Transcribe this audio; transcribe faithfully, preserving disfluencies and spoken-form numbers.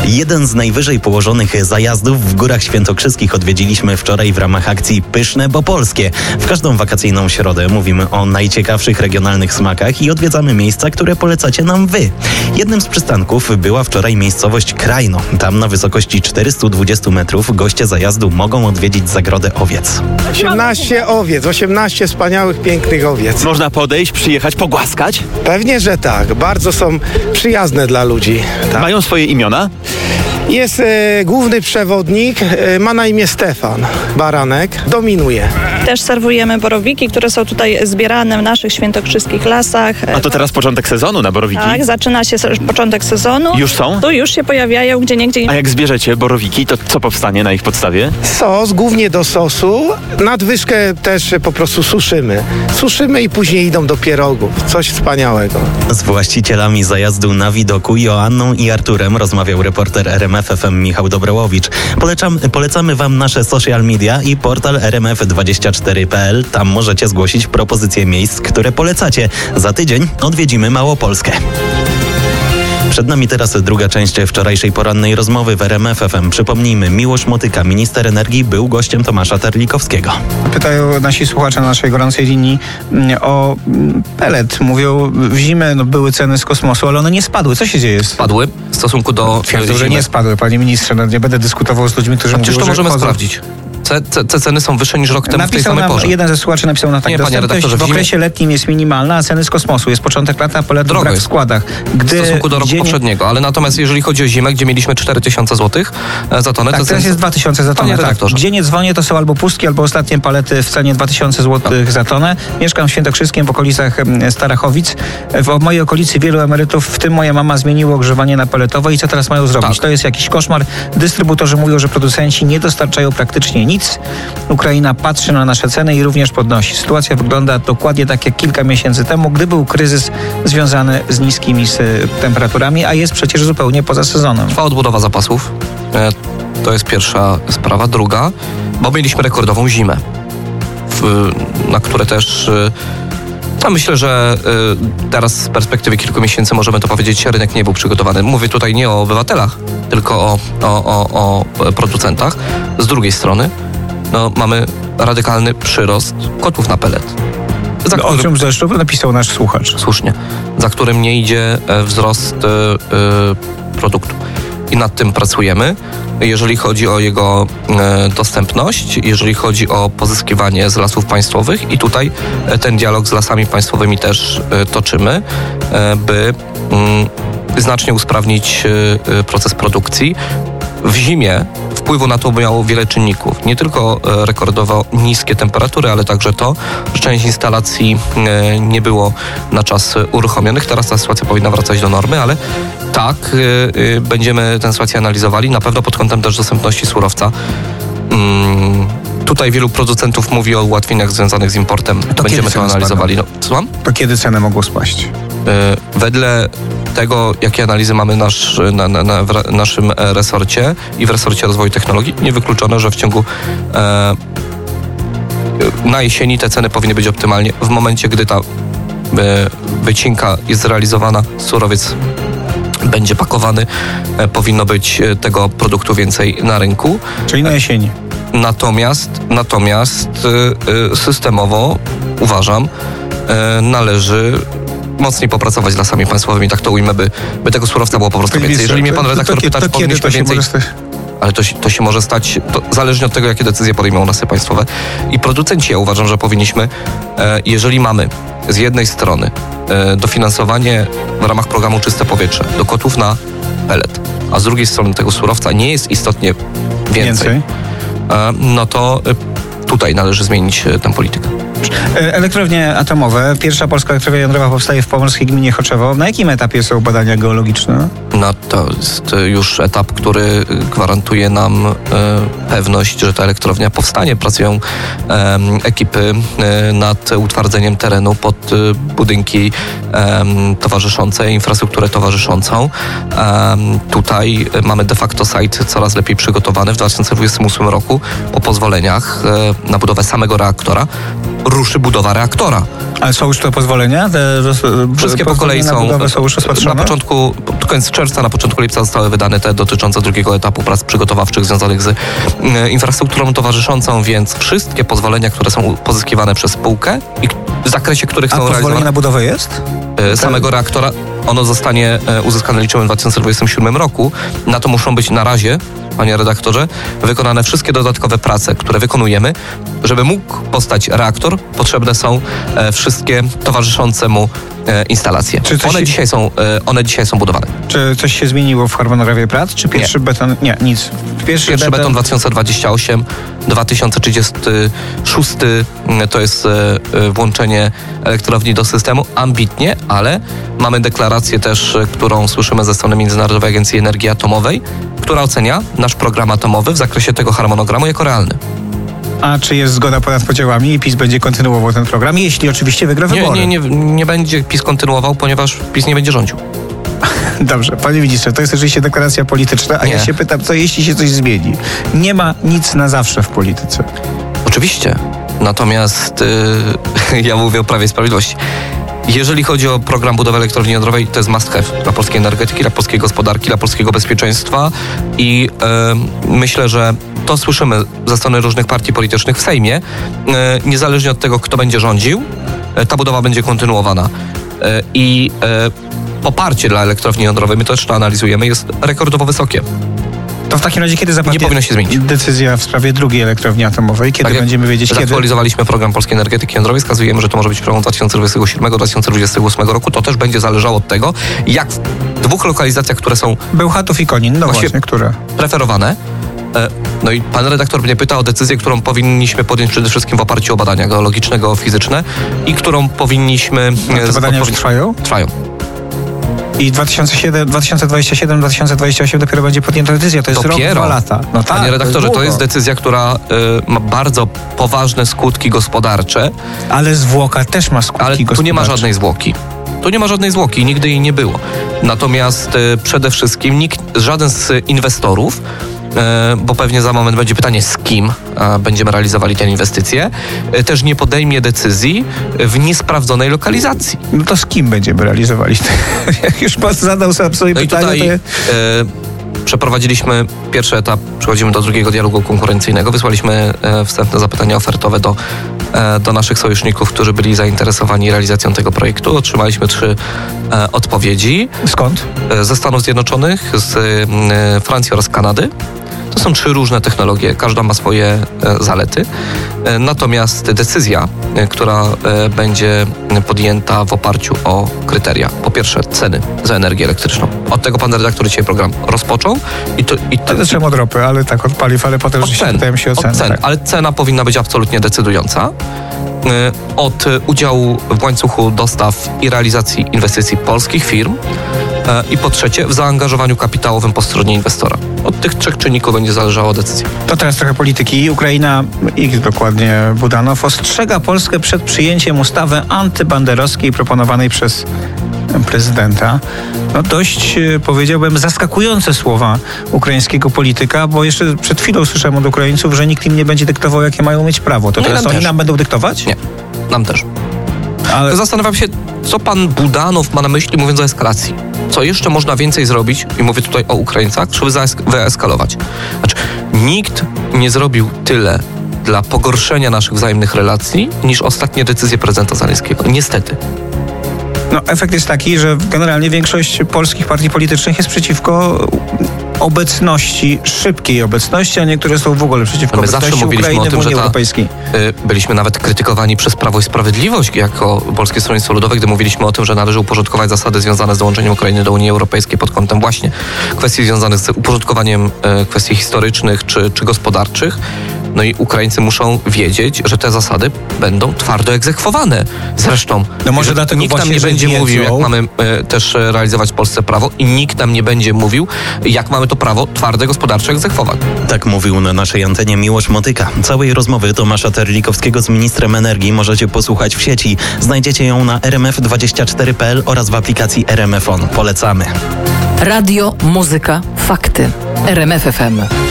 Jeden z najwyżej położonych zajazdów w Górach Świętokrzyskich odwiedziliśmy wczoraj w ramach akcji Pyszne, bo polskie. W każdą wakacyjną środę mówimy o najciekawszych regionalnych smakach i odwiedzamy miejsca, które polecacie nam wy. Jednym z przystanków była wczoraj miejscowość Krajno. Tam na wysokości czterysta dwadzieścia metrów goście zajazdu mogą odwiedzić zagrodę owiec. osiemnaście owiec, osiemnaście wspaniałych, pięknych owiec. Można podejść, przyjechać, pogłaskać? Pewnie, że tak. Bardzo są przyjazne dla ludzi. Tak. Mają swoje imiona? Jest e, główny przewodnik, e, ma na imię Stefan Baranek, dominuje. Też serwujemy borowiki, które są tutaj zbierane w naszych świętokrzyskich lasach. A to teraz początek sezonu na borowiki? Tak, zaczyna się początek sezonu. Już są? Tu już się pojawiają gdzieniegdzie. A jak zbierzecie borowiki, to co powstanie na ich podstawie? Sos, głównie do sosu. Nadwyżkę też po prostu suszymy. Suszymy i później idą do pierogów. Coś wspaniałego. Z właścicielami zajazdu na widoku Joanną i Arturem rozmawiał reporter R M F F M Michał Dobrołowicz. Polecam, polecamy wam nasze social media i portal R M F dwadzieścia cztery kropka p l. Tam możecie zgłosić propozycje miejsc, które polecacie. Za tydzień odwiedzimy Małopolskę. Przed nami teraz druga część wczorajszej porannej rozmowy w R M F F M. Przypomnijmy, Miłosz Motyka, minister energii, był gościem Tomasza Terlikowskiego. Pytają nasi słuchacze na naszej gorącej linii o pelet. Mówią, w zimę no, były ceny z kosmosu, ale one nie spadły. Co się dzieje? Spadły w stosunku do Twierdzą, że nie spadły, panie ministrze. No, nie będę dyskutował z ludźmi, którzy A mówią, przecież to że możemy chodzą. sprawdzić. Te, te, te ceny są wyższe niż rok temu w tej Napisał samej nam, porze. jeden ze słuchaczy napisał na tak. Nie, panie Dostępność redaktorze, w w zimie- okresie letnim jest minimalna, a ceny z kosmosu. Jest początek lata, a peletów Drogo brak w jest. składach. Gdy W stosunku do roku dzień... poprzedniego. Ale natomiast jeżeli chodzi o zimę, gdzie mieliśmy cztery tysiące złotych za tonę, Tak, to teraz ceny- jest dwa tysiące za Panie tonę. Tak. redaktorze. Gdzie nie dzwonię, to są albo pustki, albo ostatnie palety w cenie dwa tysiące złotych za tonę. Mieszkam w Świętokrzyskiem, w okolicach em, Starachowic. W mojej okolicy wielu emerytów, w tym moja mama, zmieniło ogrzewanie na peletowe i co teraz mają zrobić? Tak. To jest jakiś koszmar. Dystrybutorzy mówią, że producenci nie dostarczają praktycznie nic. Ukraina patrzy na nasze ceny i również podnosi. Sytuacja wygląda dokładnie tak jak kilka miesięcy temu, gdy był kryzys związany z niskimi z, temperaturami, a jest przecież zupełnie poza sezonem. Trwa odbudowa zapasów. E, To jest pierwsza sprawa. Druga, bo mieliśmy rekordową zimę, w, na które też... e, No myślę, że y, teraz z perspektywy kilku miesięcy możemy to powiedzieć, rynek nie był przygotowany. Mówię tutaj nie o obywatelach, tylko o, o, o, o producentach. Z drugiej strony no, mamy radykalny przyrost kotłów na pelet. Za O którym, czym zresztą napisał nasz słuchacz. słusznie, za którym nie idzie e, wzrost e, e, produktu. I nad tym pracujemy. Jeżeli chodzi o jego e, dostępność, jeżeli chodzi o pozyskiwanie z lasów państwowych i tutaj e, ten dialog z lasami państwowymi też e, toczymy, e, by mm, znacznie usprawnić e, e, proces produkcji. W zimie wpływu na to miało wiele czynników. Nie tylko e, rekordowo niskie temperatury, ale także to, że część instalacji e, nie było na czas uruchomionych. Teraz ta sytuacja powinna wracać do normy, ale tak, e, e, będziemy tę sytuację analizowali, na pewno pod kątem też dostępności surowca. Mm, tutaj wielu producentów mówi o ułatwieniach związanych z importem. To Będziemy kiedy to ceny analizowali. No, słucham? To kiedy ceny mogą spaść? E, Wedle tego, jakie analizy mamy nasz, na, na, na, w ra- naszym e, resorcie i w resorcie rozwoju technologii, niewykluczone, że w ciągu e, na jesieni te ceny powinny być optymalnie. W momencie, gdy ta e, wycinka jest zrealizowana, surowiec będzie pakowany, e, powinno być e, tego produktu więcej na rynku. Czyli na jesieni. Natomiast, natomiast y, y, systemowo uważam, y, należy mocniej popracować z lasami państwowymi, tak to ujmę, by, by tego surowca było po prostu więcej. Jeżeli mnie pan redaktor to, to, pyta, to, czy to kiedy powinniśmy to się więcej... może stać? Ale to się, to się może stać, to zależnie od tego, jakie decyzje podejmą lasy państwowe. I producenci, ja uważam, że powinniśmy, e, jeżeli mamy z jednej strony e, dofinansowanie w ramach programu Czyste Powietrze do kotłów na pelet, a z drugiej strony tego surowca nie jest istotnie więcej, Więcej. e, no to e, tutaj należy zmienić e, tę politykę. Elektrownie atomowe. Pierwsza polska elektrownia jądrowa powstaje w pomorskiej gminie Choczewo. Na jakim etapie są badania geologiczne? No to jest już etap, który gwarantuje nam e, pewność, że ta elektrownia powstanie. Pracują e, ekipy e, nad utwardzeniem terenu pod e, budynki e, towarzyszące, infrastrukturę towarzyszącą. E, tutaj mamy de facto site coraz lepiej przygotowany. W dwa tysiące dwudziestym ósmym roku po pozwoleniach e, na budowę samego reaktora ruszy budowa reaktora. Ale są już te pozwolenia? Te roz... Wszystkie po pozwolenia kolei na są. budowę są już rozpatrzone? Na początku, pod koniec czerwca czerwca, na początku lipca zostały wydane te dotyczące drugiego etapu prac przygotowawczych związanych z e, infrastrukturą towarzyszącą, więc wszystkie pozwolenia, które są pozyskiwane przez spółkę i w zakresie których A są pozwolenie realizowane na budowę jest? e, samego reaktora, ono zostanie e, uzyskane liczymy w dwa tysiące dwudziestym siódmym roku. Na to muszą być na razie, panie redaktorze, wykonane wszystkie dodatkowe prace, które wykonujemy. Żeby mógł powstać reaktor, potrzebne są e, wszystkie towarzyszące mu e, instalacje. Czy coś One się- dzisiaj są, e, one dzisiaj są budowane. Czy coś się zmieniło w harmonogramie prac? Czy pierwszy Nie. beton... Nie, nic. Pierwszy, Pierwszy beton dwa tysiące dwudziesty ósmy, dwa tysiące trzydziesty szósty mm, to jest e, e, włączenie elektrowni do systemu. Ambitnie, ale mamy deklarację też, e, którą słyszymy ze strony Międzynarodowej Agencji Energii Atomowej, która ocenia nasz program atomowy w zakresie tego harmonogramu jako realny. A czy jest zgoda ponad podziałami i PiS będzie kontynuował ten program? Jeśli oczywiście wygra Nie, wybory. nie, nie, nie będzie PiS kontynuował, ponieważ PiS nie będzie rządził. Dobrze, panie ministrze, to jest oczywiście deklaracja polityczna, a Nie. ja się pytam, co jeśli się coś zmieni? Nie ma nic na zawsze w polityce. Oczywiście. Natomiast yy, ja mówię o Prawie i Sprawiedliwości. Jeżeli chodzi o program budowy elektrowni jądrowej, to jest must have dla polskiej energetyki, dla polskiej gospodarki, dla polskiego bezpieczeństwa i yy, myślę, że to słyszymy ze strony różnych partii politycznych w Sejmie. Yy, niezależnie od tego, kto będzie rządził, yy, ta budowa będzie kontynuowana. Yy, I yy, poparcie dla elektrowni jądrowej, my to też to analizujemy, jest rekordowo wysokie. To w takim razie kiedy zapadnie Nie powinno się zmienić. decyzja w sprawie drugiej elektrowni atomowej? Kiedy Tak jak będziemy wiedzieć, kiedy? zaktualizowaliśmy program polskiej energetyki jądrowej, wskazujemy, że to może być program dwa tysiące dwudziestego siódmego do dwa tysiące dwudziestego ósmego roku. To też będzie zależało od tego, jak w dwóch lokalizacjach, które są Bełchatów i Konin, no Właściwie- właśnie, które? preferowane. e, No i pan redaktor mnie pyta o decyzję, którą powinniśmy podjąć przede wszystkim w oparciu o badania geologiczne, geofizyczne i którą powinniśmy... A e, te badania już odpowiedzi- trwają? Trwają. I dwa tysiące siedem, dwa tysiące dwudziesty siódmy, dwa tysiące dwudziesty ósmy dopiero będzie podjęta decyzja. To jest rok, Dopiero. dwa lata. No tak, Panie redaktorze, to długo. jest decyzja, która y, ma bardzo poważne skutki gospodarcze, Ale zwłoka też ma skutki ale tu gospodarcze. nie ma żadnej zwłoki. Tu nie ma żadnej zwłoki, nigdy jej nie było. Natomiast e, przede wszystkim nikt, żaden z inwestorów, e, bo pewnie za moment będzie pytanie, z kim e, będziemy realizowali tę inwestycję, e, też nie podejmie decyzji w niesprawdzonej lokalizacji. No to z kim będziemy realizowali? Jak już pan zadał sobie No i pytanie, tutaj to ja... e, przeprowadziliśmy pierwszy etap, przechodzimy do drugiego dialogu konkurencyjnego. Wysłaliśmy e, wstępne zapytania ofertowe do, e, do naszych sojuszników, którzy byli zainteresowani realizacją tego projektu. Otrzymaliśmy trzy e, odpowiedzi Skąd? e, ze Stanów Zjednoczonych, z e, Francji oraz Kanady. To są trzy różne technologie, każda ma swoje e, zalety. E, natomiast decyzja, e, która e, będzie podjęta w oparciu o kryteria. Po pierwsze, ceny za energię elektryczną. Od tego pan redaktor dzisiaj program rozpoczął i to, i to To zacząłem od ropy, ale tak, od paliw, ale potem od rzeczywiście cen, pytałem się o od ceny. cen, Tak. ale cena powinna być absolutnie decydująca. E, Od e, udziału w łańcuchu dostaw i realizacji inwestycji polskich firm e, i po trzecie w zaangażowaniu kapitałowym po stronie inwestora. Od tych trzech czynników będzie zależała decyzja. To teraz trochę polityki. Ukraina, X dokładnie Budanow, ostrzega Polskę przed przyjęciem ustawy antybanderowskiej proponowanej przez prezydenta. No dość, e, powiedziałbym, zaskakujące słowa ukraińskiego polityka, bo jeszcze przed chwilą słyszałem od Ukraińców, że nikt im nie będzie dyktował, jakie mają mieć prawo. To Nie, teraz nam oni też. nam będą dyktować? Nie, nam też. Ale Zastanawiam się, co pan Budanow ma na myśli, mówiąc o eskalacji. Co jeszcze można więcej zrobić, i mówię tutaj o Ukraińcach, żeby zaesk- wyeskalować. Znaczy, nikt nie zrobił tyle dla pogorszenia naszych wzajemnych relacji, niż ostatnie decyzje prezydenta Zełenskiego. Niestety. no, efekt jest taki, że generalnie większość polskich partii politycznych jest przeciwko obecności, szybkiej obecności, a niektóre są w ogóle przeciwko My zawsze obecności mówiliśmy Ukrainy o tym, w że Unii ta- Europejskiej. Y, Byliśmy nawet krytykowani przez Prawo i Sprawiedliwość jako Polskie Stronnictwo Ludowe, gdy mówiliśmy o tym, że należy uporządkować zasady związane z dołączeniem Ukrainy do Unii Europejskiej pod kątem właśnie kwestii związanych z uporządkowaniem y, kwestii historycznych czy, czy gospodarczych. No i Ukraińcy muszą wiedzieć, że te zasady będą twardo egzekwowane. Zresztą No może że dlatego nikt nam właśnie, nie że będzie wiedzą. mówił, jak mamy y, też y, realizować w Polsce prawo i nikt nam nie będzie mówił, jak mamy to prawo twarde gospodarcze egzekwować. Tak mówił na naszej antenie Miłosz Motyka. Całej rozmowy Tomasza Terlikowskiego z ministrem energii możecie posłuchać w sieci. Znajdziecie ją na r m f dwadzieścia cztery kropka p l oraz w aplikacji R M F On. Polecamy. Radio, muzyka, fakty. R M F F M.